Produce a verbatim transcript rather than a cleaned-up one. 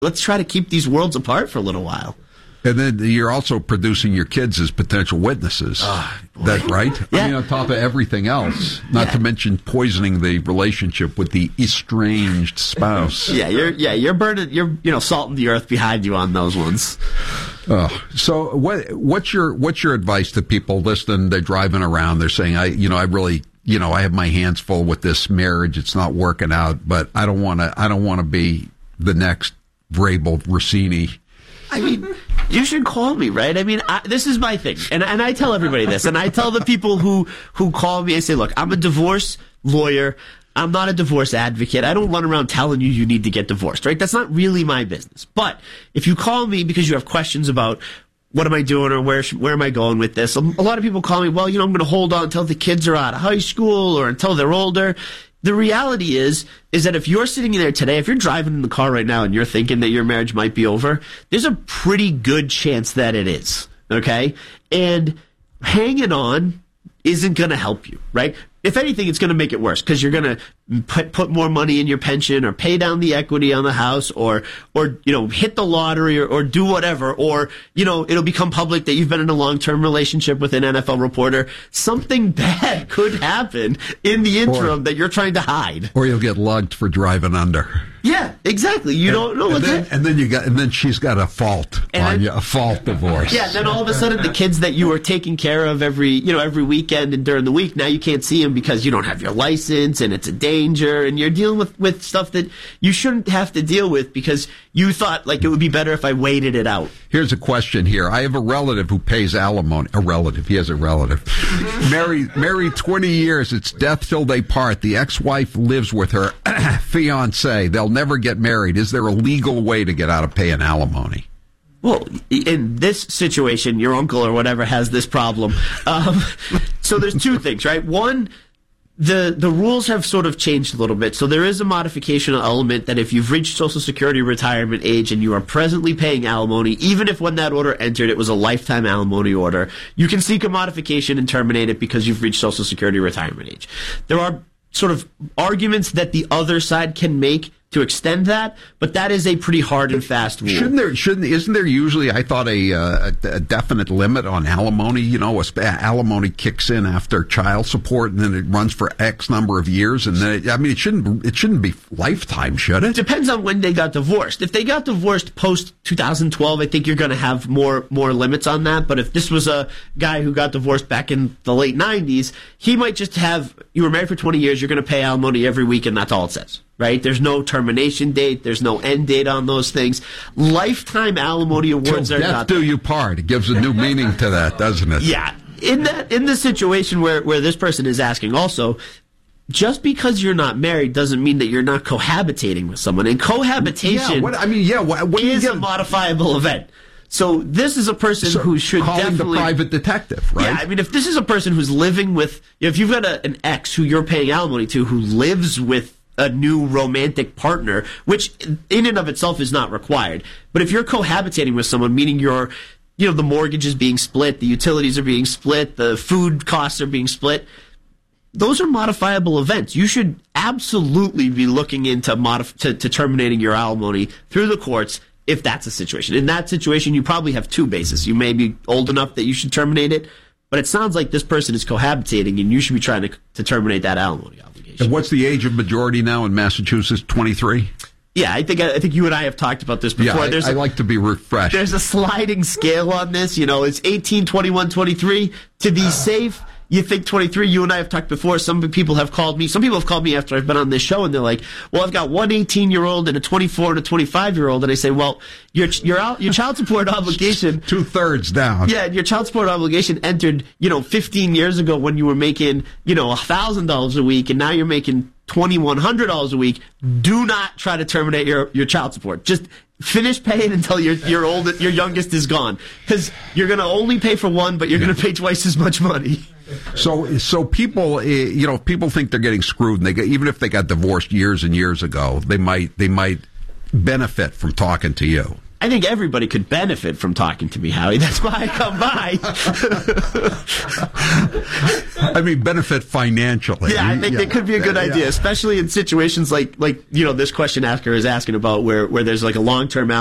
let's try to keep these worlds apart for a little while. And then you're also producing your kids as potential witnesses. Oh, that's right. Yeah. I mean, on top of everything else, not yeah. to mention poisoning the relationship with the estranged spouse. Yeah, you're yeah you're burning you're you know salting the earth behind you on those ones. Oh, so what what's your what's your advice to people listening? They're driving around. They're saying, I you know I really you know I have my hands full with this marriage. It's not working out, but I don't want to I don't want to be the next Vrabel Rossini. I mean, you should call me, right? I mean, I, this is my thing, and and I tell everybody this, and I tell the people who who call me and say, look, I'm a divorce lawyer. I'm not a divorce advocate. I don't run around telling you you need to get divorced, right? That's not really my business. But if you call me because you have questions about what am I doing or where where am I going with this, a lot of people call me, well, you know, I'm going to hold on until the kids are out of high school or until they're older. The reality is, is that if you're sitting there today, if you're driving in the car right now and you're thinking that your marriage might be over, there's a pretty good chance that it is, okay? And hanging on isn't going to help you, right? If anything, it's going to make it worse because you're going to put put more money in your pension or pay down the equity on the house or, or you know, hit the lottery or, or do whatever. Or, you know, it'll become public that you've been in a long-term relationship with an N F L reporter. Something bad could happen in the interim or, that you're trying to hide. Or you'll get lugged for driving under. Yeah, exactly. You and, don't know and what then, that... And then you got, and then she's got a fault and on then, you, a fault divorce. Yeah, then all of a sudden the kids that you were taking care of every, you know, every weekend and during the week, now you can't see them because you don't have your license and it's a danger and you're dealing with, with stuff that you shouldn't have to deal with because you thought like it would be better if I waited it out. Here's a question here. I have a relative who pays alimony. A relative. He has a relative. married, married twenty years. It's death till they part. The ex-wife lives with her fiance. They'll never get married. Is there a legal way to get out of paying alimony? Well, in this situation, your uncle or whatever has this problem. Um, so there's two things, right? One, the the rules have sort of changed a little bit. So there is a modification element that if you've reached Social Security retirement age and you are presently paying alimony, even if when that order entered it was a lifetime alimony order, you can seek a modification and terminate it because you've reached Social Security retirement age. There are sort of arguments that the other side can make to extend that, but that is a pretty hard and fast rule. Shouldn't there? Shouldn't isn't there usually? I thought a uh, a definite limit on alimony. You know, a, alimony kicks in after child support, and then it runs for X number of years, and then it, I mean, it shouldn't it shouldn't be lifetime, should it? Depends on when they got divorced. If they got divorced post twenty twelve, I think you're going to have more more limits on that. But if this was a guy who got divorced back in the late nineties, he might just have you were married for twenty years, you're going to pay alimony every week, and that's all it says. Right? There's no termination date. There's no end date on those things. Lifetime alimony awards Till are death not. do you part. It gives a new meaning to that, doesn't it? Yeah. In that, in the situation where, where this person is asking also, just because you're not married doesn't mean that you're not cohabitating with someone. And cohabitation yeah, what, I mean, yeah, what, what is get, a modifiable event. So this is a person so who should calling definitely... the private detective, right? Yeah, I mean, if this is a person who's living with... If you've got a, an ex who you're paying alimony to who lives with a new romantic partner, which in and of itself is not required. But if you're cohabitating with someone, meaning you're, you know, the mortgage is being split, the utilities are being split, the food costs are being split, those are modifiable events. You should absolutely be looking into modif- to, to terminating your alimony through the courts if that's a situation. In that situation, you probably have two bases. You may be old enough that you should terminate it, but it sounds like this person is cohabitating, and you should be trying to, to terminate that alimony obligation. And what's the age of majority now in Massachusetts? twenty-three? Yeah, I think I think you and I have talked about this before. Yeah, I, there's I a, like to be refreshed. There's a sliding scale on this. You know, it's eighteen, twenty-one, twenty-three. To be safe, you think twenty-three. You and I have talked before. Some people have called me. Some people have called me after I've been on this show, and they're like, well, I've got one eighteen-year-old and a twenty-four and a twenty-five-year-old. And I say, well, your your, your child support obligation... Two-thirds down. Yeah, your child support obligation entered, you know, fifteen years ago when you were making, you know, one thousand dollars a week, and now you're making twenty-one hundred dollars a week. Do not try to terminate your, your child support. Just finish paying until your your old your youngest is gone, because you're going to only pay for one, but you're going to pay twice as much money. So, so people, you know, people think they're getting screwed, and they get, even if they got divorced years and years ago, they might they might benefit from talking to you. I think everybody could benefit from talking to me, Howie. That's why I come by. I mean, benefit financially. Yeah, I think yeah. that could be a good Yeah. idea, especially in situations like, like you know, this question asker is asking about where, where there's like a long-term